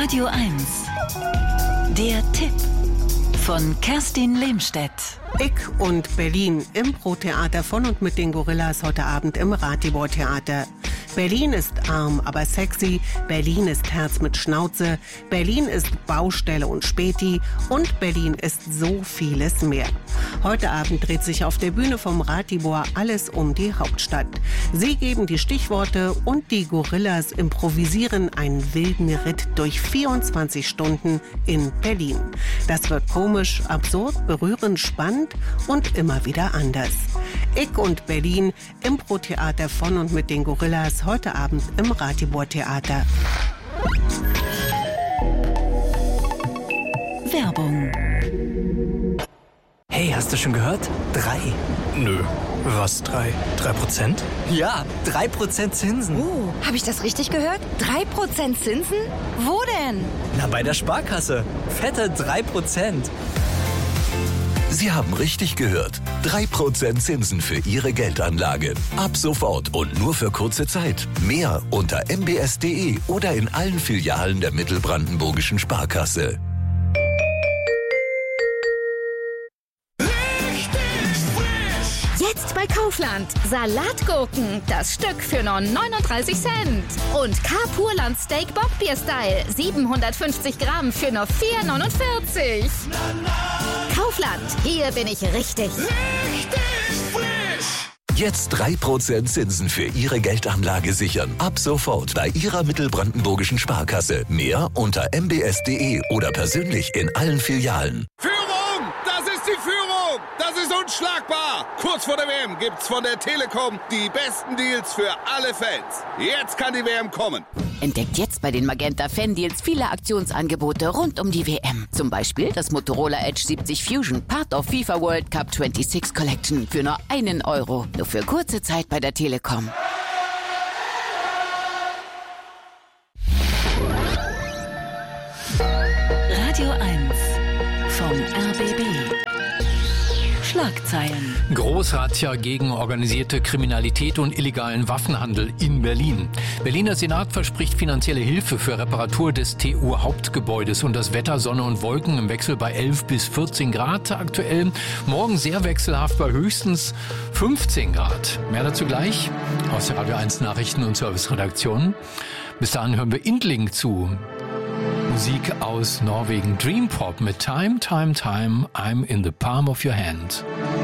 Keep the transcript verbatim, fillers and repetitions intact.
Radio eins. Der Tipp von Kerstin Lehmstedt. Ick und Berlin, Impro-Theater von und mit den Gorillas heute Abend im Ratibor-Theater. Berlin ist arm, aber sexy. Berlin ist Herz mit Schnauze. Berlin ist Baustelle und Späti. Und Berlin ist so vieles mehr. Heute Abend dreht sich auf der Bühne vom Ratibor alles um die Hauptstadt. Sie geben die Stichworte und die Gorillas improvisieren einen wilden Ritt durch vierundzwanzig Stunden in Berlin. Das wird komisch, absurd, berührend, spannend und immer wieder anders. Ick und Berlin, Impro-Theater von und mit den Gorillas, heute Abend im Ratibor-Theater. Werbung. Hey, hast du schon gehört? Drei. Nö. Was, drei? Drei Prozent? Ja, drei Prozent Zinsen. Oh, habe ich das richtig gehört? Drei Prozent Zinsen? Wo denn? Na, bei der Sparkasse. Fette drei Prozent. Sie haben richtig gehört. drei Prozent Zinsen für Ihre Geldanlage. Ab sofort und nur für kurze Zeit. Mehr unter m b s punkt d e oder in allen Filialen der Mittelbrandenburgischen Sparkasse. Jetzt bei Kaufland. Salatgurken, das Stück für nur neununddreißig Cent. Und K-Purland Steak Bockbier Style, siebenhundertfünfzig Gramm für nur vier neunundvierzig. Kaufland, hier bin ich richtig. Richtig frisch! Jetzt drei Prozent Zinsen für Ihre Geldanlage sichern. Ab sofort bei Ihrer Mittelbrandenburgischen Sparkasse. Mehr unter m b s punkt d e oder persönlich in allen Filialen. Führung! Das ist die Führung! Das ist unschlagbar! Kurz vor der W M gibt's von der Telekom die besten Deals für alle Fans. Jetzt kann die W M kommen. Entdeckt jetzt bei den Magenta Fan-Deals viele Aktionsangebote rund um die W M. Zum Beispiel das Motorola Edge siebzig Fusion, Part of FIFA World Cup sechsundzwanzig Collection für nur einen Euro. Nur für kurze Zeit bei der Telekom. Radio eins vom R B B. Schlagzeilen. Großrazzia gegen organisierte Kriminalität und illegalen Waffenhandel in Berlin. Berliner Senat verspricht finanzielle Hilfe für Reparatur des T U-Hauptgebäudes und das Wetter Sonne und Wolken im Wechsel bei elf bis vierzehn Grad aktuell. Morgen sehr wechselhaft bei höchstens fünfzehn Grad. Mehr dazu gleich aus der Radio eins Nachrichten- und Serviceredaktion. Bis dahin hören wir Indling zu. Musik aus Norwegen. Dream Pop mit Time, Time, Time, I'm in the palm of your hand.